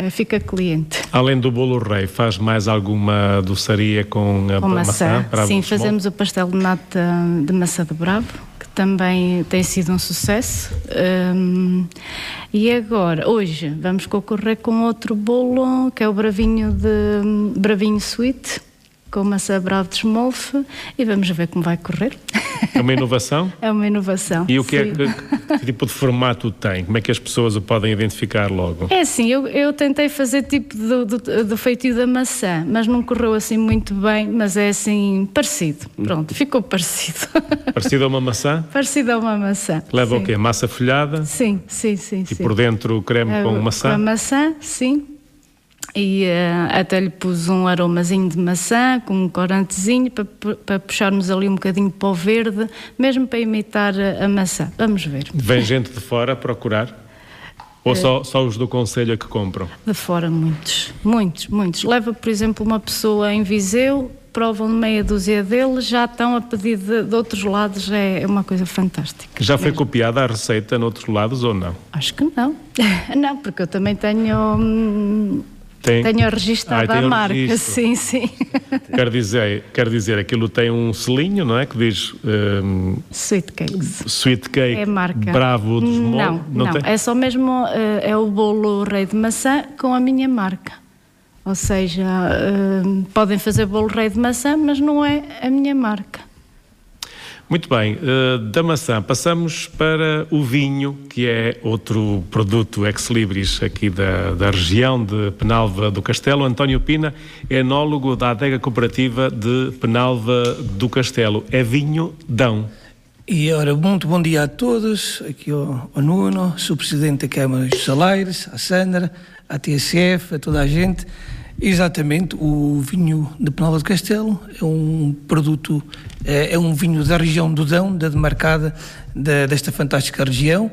fica cliente. Além do bolo rei, faz mais alguma doçaria com a maçã? Sim, fazemos o pastel de nata de maçã de Bravo, que também tem sido um sucesso. E agora, hoje, vamos concorrer com outro bolo, que é o Bravinho Sweet, com maçã Bravo de esmolfe, e vamos ver como vai correr. É uma inovação? É uma inovação. E o que que tipo de formato tem? Como é que as pessoas o podem identificar logo? É assim, eu tentei fazer tipo do feitio da maçã, mas não correu assim muito bem, mas é assim, parecido. Pronto, ficou parecido. Parecido a uma maçã? Parecido a uma maçã. Leva o quê? Massa folhada? Sim. E por dentro o creme com maçã? Com a maçã, sim. E até lhe pus um aromazinho de maçã, com um corantezinho, para puxarmos ali um bocadinho para o verde, mesmo para imitar a maçã. Vamos ver. Vem gente de fora procurar? Ou só os do concelho é que compram? De fora, muitos. Leva, por exemplo, uma pessoa em Viseu, provam meia dúzia deles, já estão a pedir de outros lados, é uma coisa fantástica. Já foi copiada a receita noutros lados ou não? Acho que não. Não, porque eu também tenho registado a marca, registro. sim. Quer dizer, aquilo tem um selinho, não é? Que diz Sweet Cakes. Sweet Cake é marca. Bravo dos Moldes. Não. É só mesmo, é o bolo rei de maçã com a minha marca. Ou seja, podem fazer bolo rei de maçã, mas não é a minha marca. Muito bem, da maçã passamos para o vinho, que é outro produto ex-libris aqui da região de Penalva do Castelo. António Pina é enólogo da adega cooperativa de Penalva do Castelo. É vinho Dão. E ora, muito bom dia a todos, aqui ao Nuno, sou presidente da Câmara dos Salaires, à Sandra, à TSF, a toda a gente. Exatamente, o vinho de Penalva do Castelo é um produto, é um vinho da região do Dão, da demarcada desta fantástica região.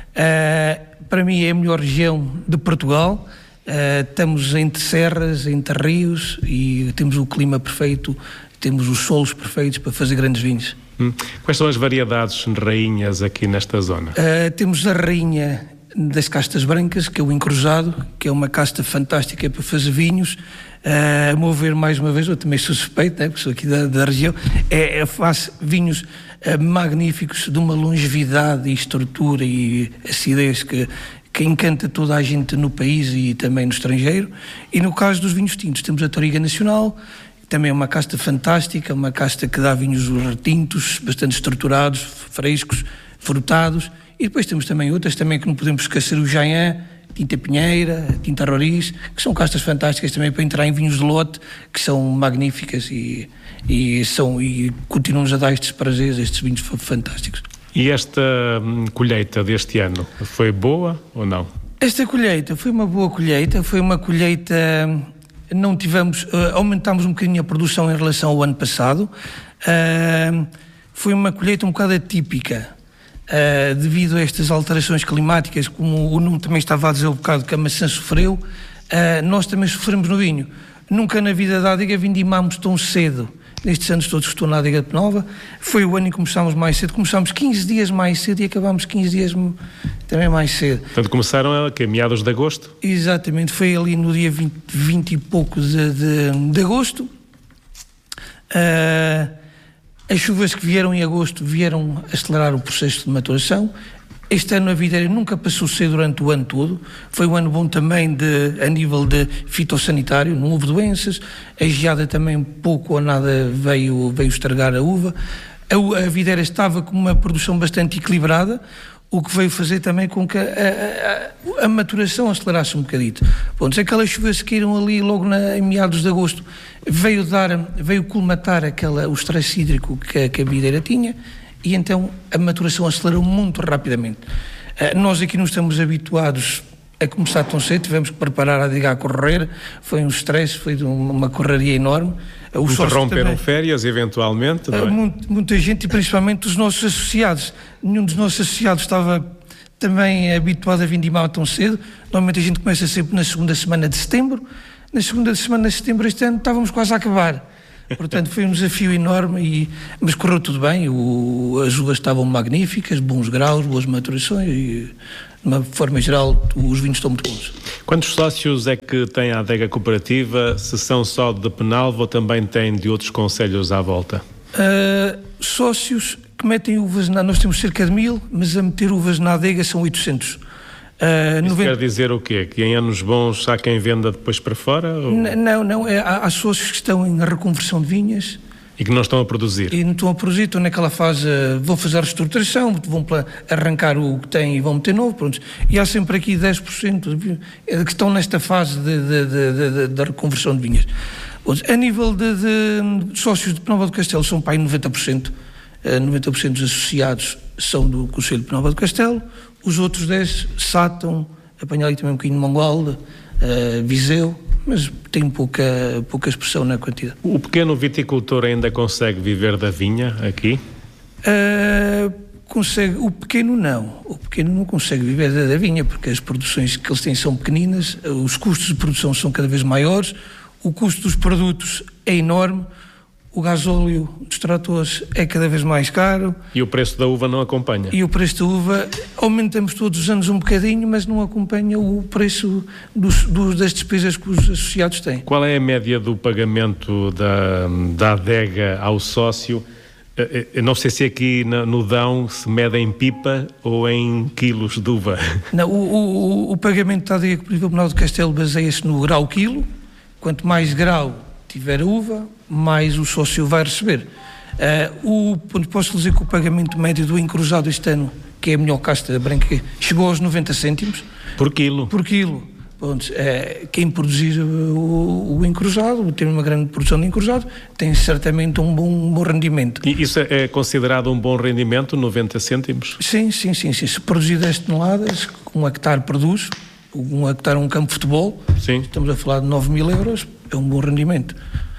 Para mim é a melhor região de Portugal. Estamos entre serras, entre rios e temos o clima perfeito, temos os solos perfeitos para fazer grandes vinhos. Quais são as variedades rainhas aqui nesta zona? Temos a rainha das castas brancas, que é o encruzado, que é uma casta fantástica para fazer vinhos. A meu ver, mais uma vez, eu também sou suspeito, né, porque sou aqui da região, faço vinhos magníficos, de uma longevidade e estrutura e acidez que encanta toda a gente no país e também no estrangeiro. E no caso dos vinhos tintos, temos a Toriga Nacional, também é uma casta fantástica, uma casta que dá vinhos retintos, bastante estruturados, frescos, frutados. E depois temos também outras também que não podemos esquecer, o Jaian, Tinta Pinheira, Tinta Roriz, que são castas fantásticas também para entrar em vinhos de lote, que são magníficas e continuamos a dar estes prazeres, estes vinhos fantásticos. E esta colheita deste ano foi boa ou não? Esta colheita foi uma boa colheita, não tivemos, aumentámos um bocadinho a produção em relação ao ano passado, foi uma colheita um bocado atípica. Devido a estas alterações climáticas, como o Nuno também estava a dizer um bocado que a maçã sofreu, nós também sofremos no vinho. Nunca na vida da adega vindimámos tão cedo. Nestes anos todos que estou na adega de Penalva, foi o ano em que começámos mais cedo. Começámos 15 dias mais cedo e acabámos 15 dias também mais cedo. Portanto, começaram a meados de agosto? Exatamente, foi ali no dia 20 e pouco de agosto. As chuvas que vieram em agosto vieram acelerar o processo de maturação. Este ano a videira nunca passou cedo durante o ano todo. Foi um ano bom também a nível de fitossanitário, não houve doenças. A geada também pouco ou nada veio estragar a uva. A videira estava com uma produção bastante equilibrada, o que veio fazer também com que a maturação acelerasse um bocadito. Bom, aquelas chuvas que caíram ali logo em meados de agosto veio colmatar o stress hídrico que a videira tinha, e então a maturação acelerou muito rapidamente. Nós aqui não estamos habituados a começar tão cedo, tivemos que preparar a adega a correr, foi um stress, foi uma correria enorme. Interromperam férias, eventualmente, não é? Muita gente, e principalmente os nossos associados. Nenhum dos nossos associados estava também habituado a vindimar tão cedo. Normalmente a gente começa sempre na segunda semana de setembro. Na segunda semana de setembro este ano estávamos quase a acabar. Portanto, foi um desafio enorme, mas correu tudo bem. As uvas estavam magníficas, bons graus, boas maturações, e de uma forma geral, os vinhos estão muito bons. Quantos sócios é que tem a adega cooperativa? Se são só de Penalva ou também tem de outros concelhos à volta? Sócios que metem uvas, nós temos cerca de 1000, mas a meter uvas na adega são 800. Isso quer dizer o quê? Que em anos bons há quem venda depois para fora? Ou... Não. Há sócios que estão em reconversão de vinhas. E que não estão a produzir? E não estão a produzir, estão naquela fase, vão fazer a reestruturação, vão arrancar o que têm e vão meter novo, pronto. E há sempre aqui 10% que estão nesta fase da reconversão de vinhas. A nível de sócios de Penalva do Castelo, são para aí 90%. 90% dos associados são do Conselho de Penalva do Castelo, os outros 10, Sátão, apanhar ali também um bocadinho de Mangualde, Viseu, mas tem pouca expressão na quantidade. O pequeno viticultor ainda consegue viver da vinha aqui? Consegue, o pequeno não consegue viver da vinha, porque as produções que eles têm são pequeninas, os custos de produção são cada vez maiores, o custo dos produtos é enorme, o gasóleo dos tratores é cada vez mais caro. E o preço da uva não acompanha? E o preço da uva, aumentamos todos os anos um bocadinho, mas não acompanha o preço das despesas que os associados têm. Qual é a média do pagamento da adega ao sócio? Eu não sei se aqui no Dão se mede em pipa ou em quilos de uva. Não, o pagamento da adega cooperativa Penalva do Castelo baseia-se no grau quilo. Quanto mais grau tiver a uva, mais o sócio vai receber. Posso dizer que o pagamento médio do encruzado este ano, que é a melhor casta branca, chegou aos 90 cêntimos. Por quilo? Por quilo. Quem produzir o encruzado, tem uma grande produção de encruzado, tem certamente um bom rendimento. E isso é considerado um bom rendimento, 90 cêntimos? Sim. Se produzir 10 toneladas, um hectare produz, um hectare um campo de futebol, sim. Estamos a falar de 9.000 euros, é um bom rendimento.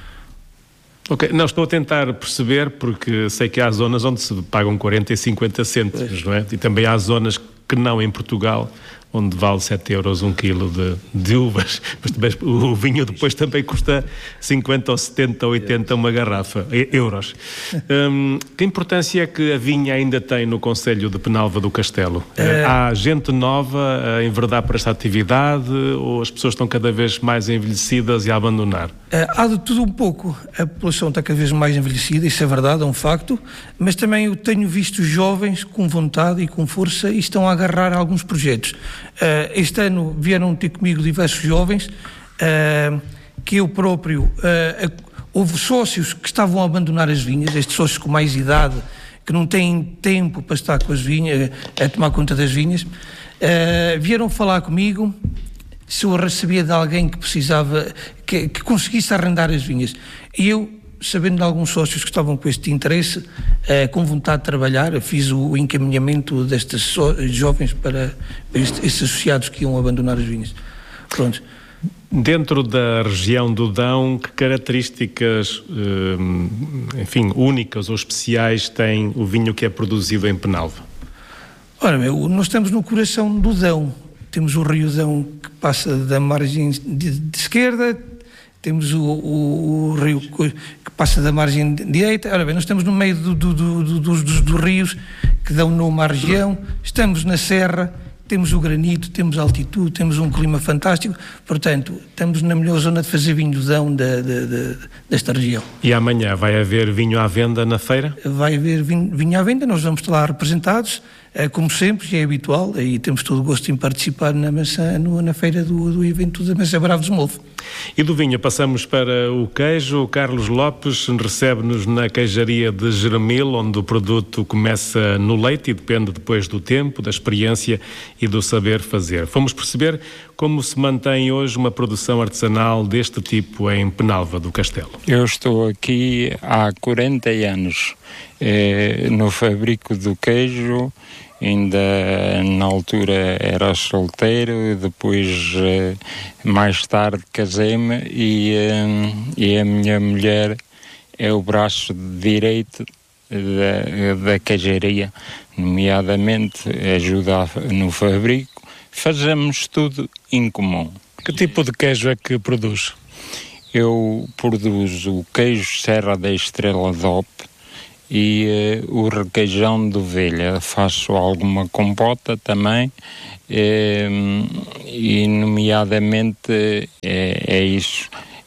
Ok, não, estou a tentar perceber, porque sei que há zonas onde se pagam 40 e 50 cêntimos, não é? E também há zonas que não em Portugal, onde vale 7 euros um quilo de uvas, mas também, o vinho depois também custa 50 ou 70 ou 80 uma garrafa, euros. Que importância é que a vinha ainda tem no Concelho de Penalva do Castelo? Há gente nova a enverdar para esta atividade ou as pessoas estão cada vez mais envelhecidas e a abandonar? Há de tudo um pouco. A população está cada vez mais envelhecida, isso é verdade, é um facto, mas também eu tenho visto jovens com vontade e com força e estão a agarrar alguns projetos. Este ano vieram ter comigo diversos jovens, que eu próprio, houve sócios que estavam a abandonar as vinhas, estes sócios com mais idade, que não têm tempo para estar com as vinhas, a tomar conta das vinhas, vieram falar comigo se eu recebia de alguém que precisava, que conseguisse arrendar as vinhas. E eu, sabendo de alguns sócios que estavam com este interesse, com vontade de trabalhar, fiz o encaminhamento destes jovens para estes associados que iam abandonar as vinhas. Pronto. Dentro da região do Dão, que características, únicas ou especiais tem o vinho que é produzido em Penalva? Ora, nós estamos no coração do Dão. Temos o Rio Dão que passa da margem de esquerda, temos o rio que passa da margem direita. Ora bem, nós estamos no meio dos rios que dão numa região, estamos na serra, temos o granito, temos altitude, temos um clima fantástico, portanto, estamos na melhor zona de fazer vinho do Dão desta região. E amanhã vai haver vinho à venda na feira? Vai haver vinho à venda, nós vamos estar lá representados, como sempre, é habitual, e temos todo o gosto em participar na feira do evento da Maçã Bravo de Smolfo. E do vinho passamos para o queijo. O Carlos Lopes recebe-nos na queijaria de Jeremil, onde o produto começa no leite e depende depois do tempo, da experiência e do saber fazer. Fomos perceber como se mantém hoje uma produção artesanal deste tipo em Penalva do Castelo. Eu estou aqui há 40 anos no fabrico do queijo. Ainda na altura era solteiro, depois mais tarde casei-me e a minha mulher é o braço direito da queijaria, nomeadamente ajuda no fabrico, fazemos tudo em comum. Que tipo de queijo é que produz? Eu produzo o queijo Serra da Estrela DOP e o requeijão de ovelha. Faço alguma compota também, e nomeadamente é isso.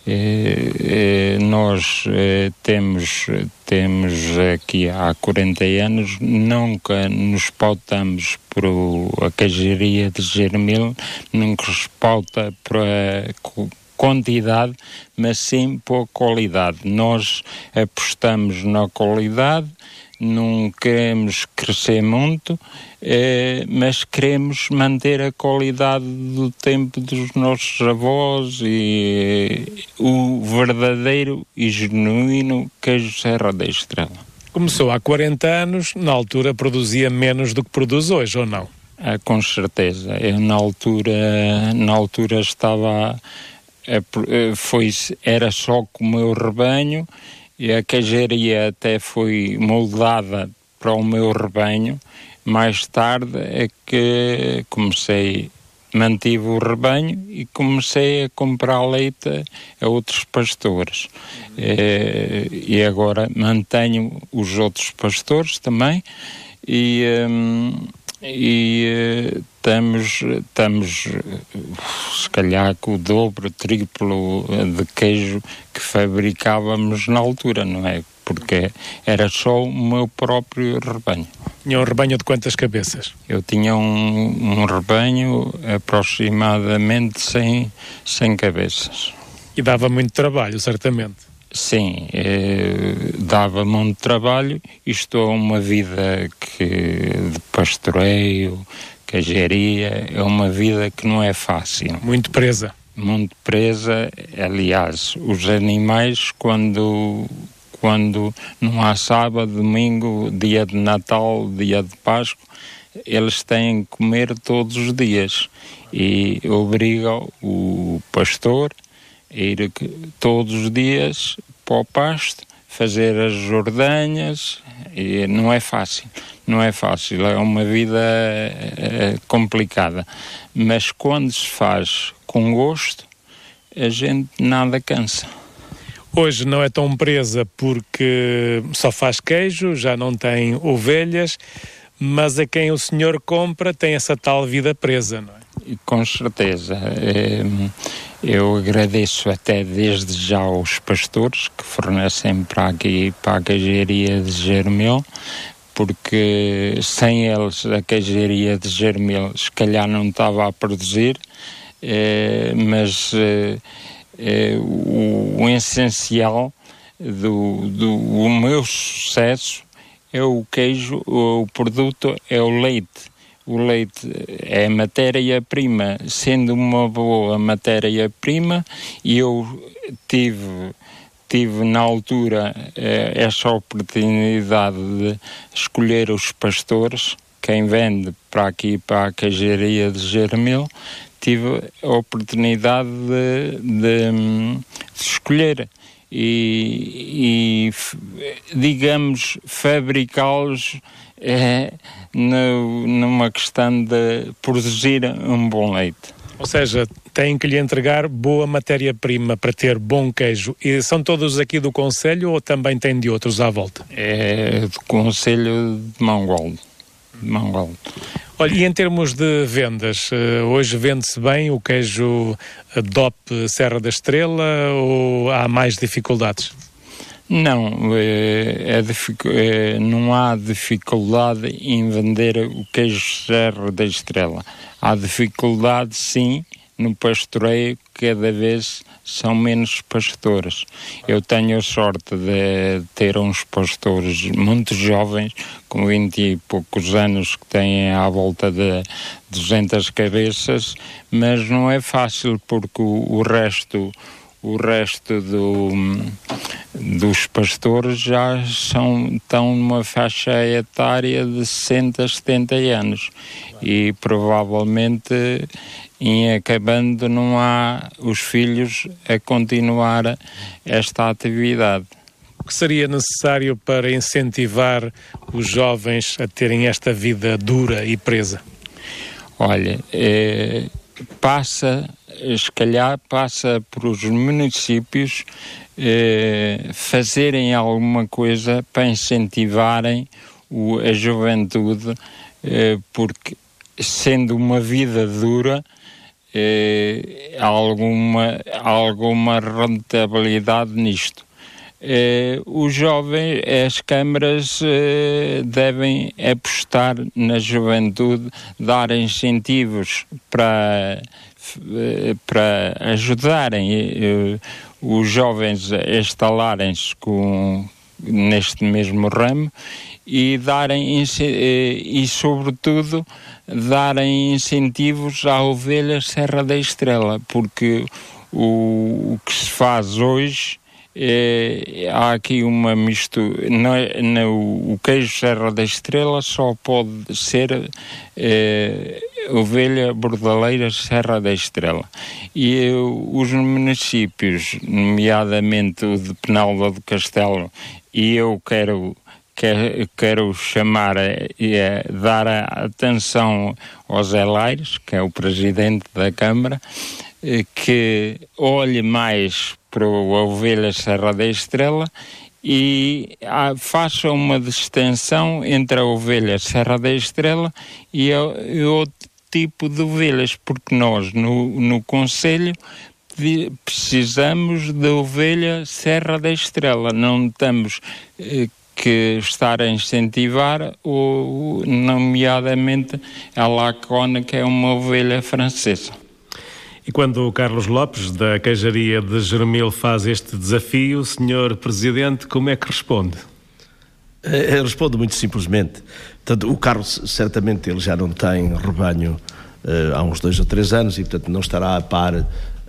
Nós temos aqui há 40 anos, nunca nos pautamos por a queijaria de Germil, nunca se pauta por a quantidade, mas sim por qualidade. Nós apostamos na qualidade, não queremos crescer muito, mas queremos manter a qualidade do tempo dos nossos avós e o verdadeiro e genuíno queijo Serra da Estrela. Começou há 40 anos, na altura produzia menos do que produz hoje, ou não? Com certeza. Eu na altura estava... era só com o meu rebanho, e a queijaria até foi moldada para o meu rebanho. Mais tarde é que mantive o rebanho e comecei a comprar leite a outros pastores. E agora mantenho os outros pastores também, e estamos se calhar com o dobro, triplo de queijo que fabricávamos na altura, não é? Porque era só o meu próprio rebanho. Tinha um rebanho de quantas cabeças? Eu tinha um rebanho aproximadamente 100 cabeças. E dava muito trabalho, certamente. Sim, dava muito trabalho. Isto é uma vida de pastoreio, queijaria, é uma vida que não é fácil. Muito presa. Muito presa. Aliás, os animais, quando não há sábado, domingo, dia de Natal, dia de Páscoa, eles têm que comer todos os dias, e obriga o pastor a ir todos os dias para o pasto, fazer as ordenhas, e não é fácil, é uma vida complicada, mas quando se faz com gosto, a gente nada cansa. Hoje não é tão presa porque só faz queijo, já não tem ovelhas, mas a quem o senhor compra tem essa tal vida presa, não é? Com certeza. Eu agradeço até desde já aos pastores que fornecem para a queijaria de Germil, porque sem eles a queijaria de Germil se calhar não estava a produzir, mas o essencial do meu sucesso é o queijo, o produto é o leite. O leite é a matéria-prima, sendo uma boa matéria-prima, e eu tive na altura essa oportunidade de escolher os pastores, quem vende para aqui, para a queijaria de Germil, tive a oportunidade de escolher e digamos, fabricá-los numa questão de produzir um bom leite. Ou seja, têm que lhe entregar boa matéria-prima para ter bom queijo. E são todos aqui do concelho ou também tem de outros à volta? É do concelho de Mangualde. Olha, e em termos de vendas, hoje vende-se bem o queijo DOP Serra da Estrela ou há mais dificuldades? Não, não há dificuldade em vender o queijo Serra da Estrela. Há dificuldade, sim, no pastoreio, cada vez são menos pastores. Eu tenho a sorte de ter uns pastores muito jovens, com 20 e poucos anos, que têm à volta de 200 cabeças, mas não é fácil, porque o resto dos pastores já estão numa faixa etária de 60, 70 anos, e provavelmente em acabando não há os filhos a continuar esta atividade. O que seria necessário para incentivar os jovens a terem esta vida dura e presa? Olha, passa se calhar passa por os municípios fazerem alguma coisa para incentivarem a juventude, porque sendo uma vida dura, há alguma rentabilidade nisto. Os jovens, as câmaras devem apostar na juventude, dar incentivos para ajudarem os jovens a instalarem-se neste mesmo ramo e sobretudo darem incentivos à ovelha Serra da Estrela, porque o que se faz hoje há aqui uma mistura. O queijo Serra da Estrela só pode ser ovelha bordaleira Serra da Estrela. E os municípios, nomeadamente o de Penalva do Castelo, e eu quero chamar e dar a atenção ao Zé Laires, que é o presidente da Câmara, que olhe mais para a ovelha Serra da Estrela e faça uma distinção entre a ovelha Serra da Estrela e outro tipo de ovelhas, porque nós no Conselho precisamos da ovelha Serra da Estrela, não estamos que estar a incentivar, nomeadamente a Lacona, que é uma ovelha francesa. E quando o Carlos Lopes, da queijaria de Germil, faz este desafio, Sr. Presidente, como é que responde? Eu respondo muito simplesmente. Portanto, o Carlos, certamente, ele já não tem rebanho há uns 2 ou 3 anos e, portanto, não estará a par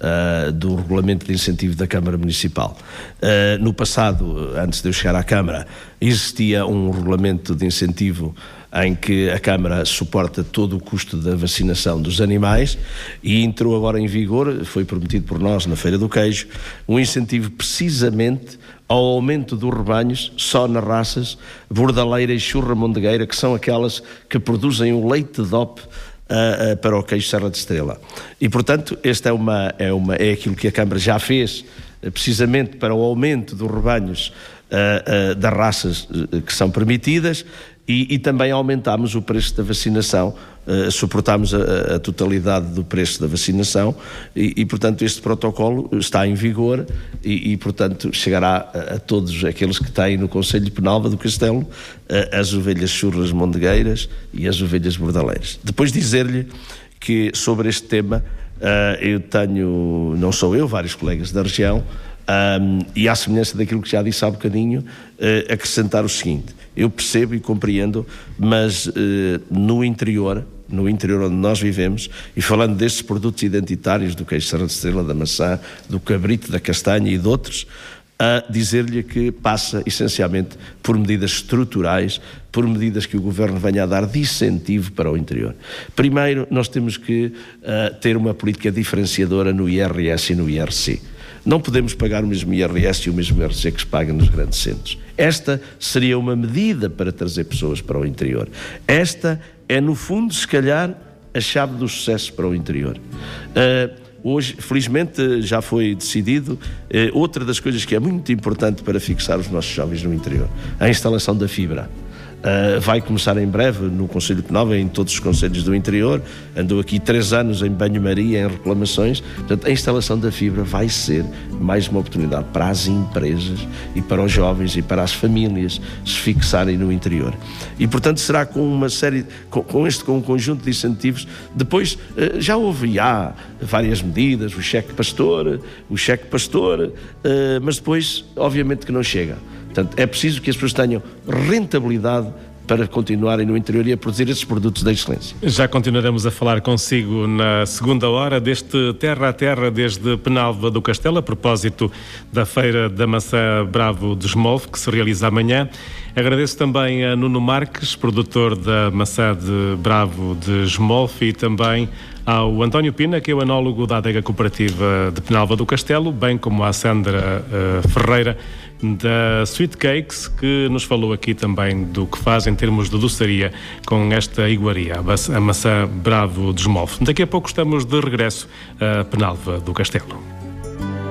do regulamento de incentivo da Câmara Municipal. No passado, antes de eu chegar à Câmara, existia um regulamento de incentivo em que a Câmara suporta todo o custo da vacinação dos animais e entrou agora em vigor, foi prometido por nós na Feira do Queijo, um incentivo precisamente ao aumento dos rebanhos só nas raças bordaleira e churra mondegueira, que são aquelas que produzem o leite DOP para o queijo Serra de Estrela. E, portanto, este é aquilo que a Câmara já fez, precisamente para o aumento dos rebanhos das raças que são permitidas, e também aumentámos o preço da vacinação, suportámos a totalidade do preço da vacinação e, portanto, este protocolo está em vigor e, portanto, chegará a todos aqueles que têm no Conselho de Penalva do Castelo as ovelhas churras mondegueiras e as ovelhas bordaleiras. Depois dizer-lhe que sobre este tema eu tenho, não sou eu, vários colegas da região, e à semelhança daquilo que já disse há bocadinho, acrescentar o seguinte: eu percebo e compreendo, mas no interior onde nós vivemos, e falando destes produtos identitários do queijo Serra de Estrela, da maçã, do cabrito, da castanha e de outros, a dizer-lhe que passa essencialmente por medidas estruturais, por medidas que o Governo venha a dar de incentivo para o interior. Primeiro, nós temos que ter uma política diferenciadora no IRS e no IRC. Não podemos pagar o mesmo IRS e o mesmo IRC que se paga nos grandes centros. Esta seria uma medida para trazer pessoas para o interior. Esta é, no fundo, se calhar, a chave do sucesso para o interior. Hoje, felizmente, já foi decidido outra das coisas que é muito importante para fixar os nossos jovens no interior: a instalação da fibra. Vai começar em breve no Conselho de Penalva, em todos os concelhos do interior. Andou aqui 3 anos em banho-maria, em reclamações. Portanto, a instalação da fibra vai ser mais uma oportunidade para as empresas e para os jovens e para as famílias se fixarem no interior. E, portanto, será com uma série, com um conjunto de incentivos. Depois, já houve várias medidas, o cheque pastor, mas depois, obviamente, que não chega. Portanto, é preciso que as pessoas tenham rentabilidade para continuarem no interior e a produzir esses produtos de excelência. Já continuaremos a falar consigo na segunda hora deste Terra a Terra desde Penalva do Castelo, a propósito da Feira da Maçã Bravo de Esmolfe, que se realiza amanhã. Agradeço também a Nuno Marques, produtor da maçã de Bravo de Esmolfe, e também ao António Pina, que é o enólogo da Adega Cooperativa de Penalva do Castelo, bem como à Sandra Ferreira, da Sweet Cakes, que nos falou aqui também do que faz em termos de doçaria com esta iguaria, a maçã Bravo de Esmolfe. Daqui a pouco estamos de regresso a Penalva do Castelo.